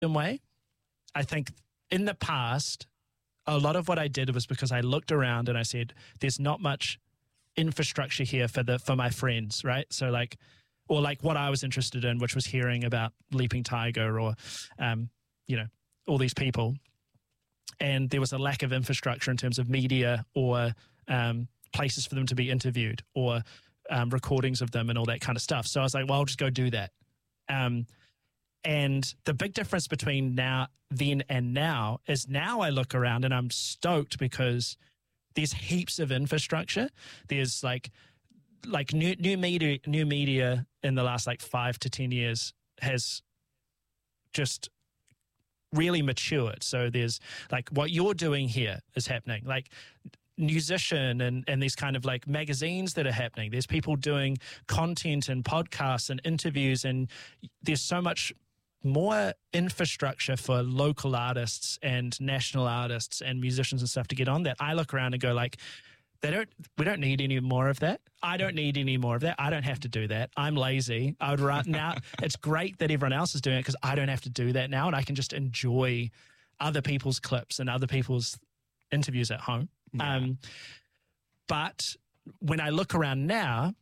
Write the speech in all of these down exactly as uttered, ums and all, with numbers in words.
way. I think in the past, a lot of what I did was because I looked around and I said, there's not much infrastructure here for the for my friends, right? So like, or like what I was interested in, which was hearing about Leaping Tiger or, um, you know, all these people. And there was a lack of infrastructure in terms of media or um, places for them to be interviewed or um, recordings of them and all that kind of stuff. So I was like, well, I'll just go do that. Um, and the big difference between now, then and now is now I look around and I'm stoked because there's heaps of infrastructure. There's like, like new, new media, new media in the last like five to ten years has just really matured. So there's like what you're doing here is happening, like Musician and, and these kind of like magazines that are happening. There's people doing content and podcasts and interviews, and there's so much more infrastructure for local artists and national artists and musicians and stuff to get on that. I look around and go like, they don't, we don't need any more of that. I don't need any more of that. I don't have to do that. I'm lazy. I would rather now. It's great that everyone else is doing it because I don't have to do that now, and I can just enjoy other people's clips and other people's interviews at home. Yeah. Um, but when I look around now,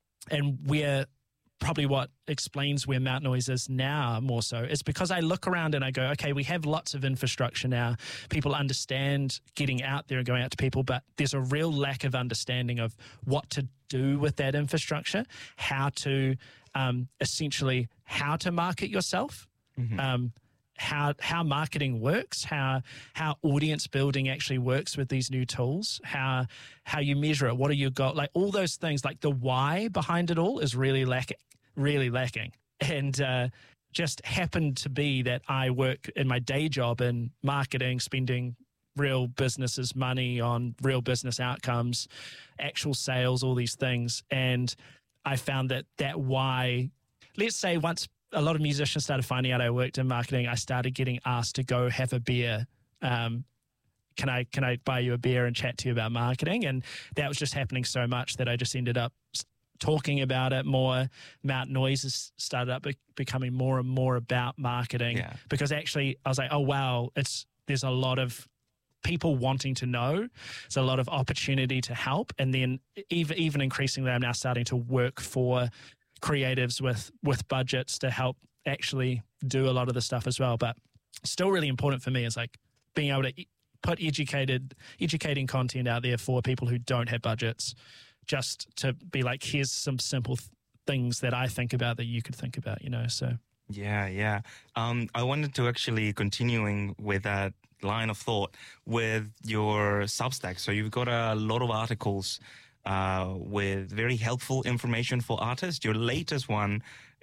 and where probably what explains where Mount Noise is now more so, is because I look around and I go, okay, we have lots of infrastructure now. People understand getting out there and going out to people, but there's a real lack of understanding of what to do with that infrastructure, how to um, essentially how to market yourself, mm-hmm. um, how how marketing works, how how audience building actually works with these new tools, how how you measure it, what are your goals, like all those things, like the why behind it all is really lacking, really lacking. And uh, just happened to be that I work in my day job in marketing, spending real businesses' money on real business outcomes, actual sales, all these things. And I found that that why, let's say once a lot of musicians started finding out I worked in marketing, I started getting asked to go have a beer. Um, can I can I buy you a beer and chat to you about marketing? And that was just happening so much that I just ended up talking about it more. Mount Noise has started up be- becoming more and more about marketing, yeah. because actually I was like, oh, wow, it's there's a lot of people wanting to know. There's a lot of opportunity to help. And then even, even increasingly, I'm now starting to work for creatives with with budgets to help actually do a lot of the stuff as well. But still really important for me is like being able to put educated educating content out there for people who don't have budgets, just to be like, here's some simple th- things that I think about that you could think about, you know. So yeah yeah um I wanted to actually continuing with that line of thought with your Substack. So you've got a lot of articles Uh, with very helpful information for artists. Your latest one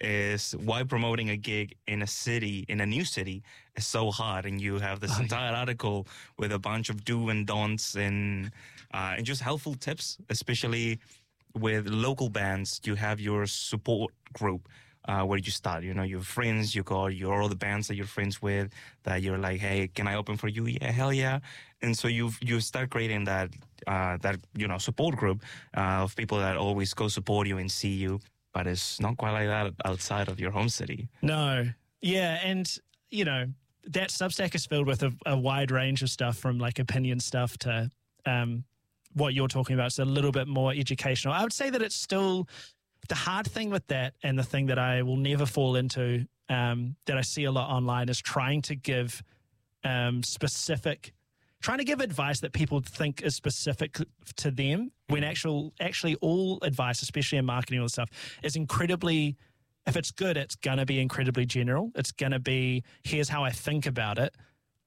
is why promoting a gig in a city, in a new city, is so hard. And you have this oh, entire yeah. article with a bunch of do and don'ts and, uh, and just helpful tips, especially with local bands. You have your support group uh, where you start. You know, your friends, you got your other bands that you're friends with, that you're like, hey, can I open for you? Yeah, hell yeah. And so you you start creating that uh, that you know support group uh, of people that always go support you and see you, but it's not quite like that outside of your home city. No, yeah, and you know that Substack is filled with a, a wide range of stuff, from like opinion stuff to um, what you're talking about. It's a little bit more educational. I would say that it's still the hard thing with that, and the thing that I will never fall into, um, that I see a lot online, is trying to give um, specific. Trying to give advice that people think is specific to them, when actual, actually all advice, especially in marketing and all this stuff, is incredibly, if it's good, it's going to be incredibly general. It's going to be, here's how I think about it,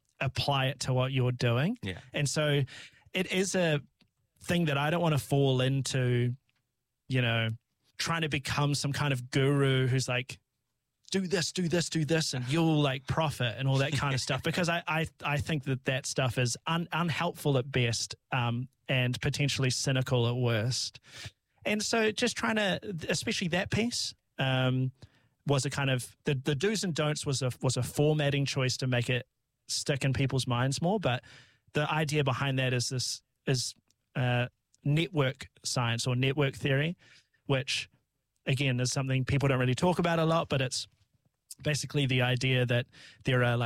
apply it to what you're doing. Yeah. And so it is a thing that I don't want to fall into, you know, trying to become some kind of guru who's like, do this, do this, do this, and you'll like profit and all that kind of stuff. Because I, I, I think that that stuff is un, unhelpful at best, um, and potentially cynical at worst. And so just trying to, especially that piece, um, was a kind of, the, the do's and don'ts was a, was a formatting choice to make it stick in people's minds more. But the idea behind that is this, is uh, network science or network theory, which again is something people don't really talk about a lot, but it's, basically the idea that there are like